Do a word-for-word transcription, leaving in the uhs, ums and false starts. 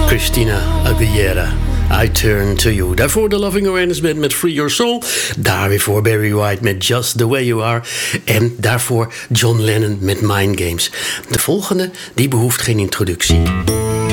Christina Aguilera, I Turn to You. Daarvoor de Loving Awareness Band met Free Your Soul. Daar weer voor Barry White met Just the Way You Are. En daarvoor John Lennon met Mind Games. De volgende, die behoeft geen introductie.